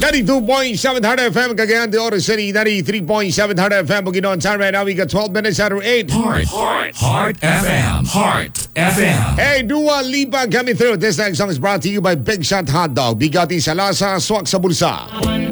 92.7 Hard FM, Cagayan de Oro City. 93.7 Hard FM, Bukidnon. Time right now, we got 12 minutes after 8. Heart FM. Heart FM. Hey, Dua Lipa coming through. This next song is brought to you by Big Shot Hot Dog. Bigati sa lasa, swak sa bulsa.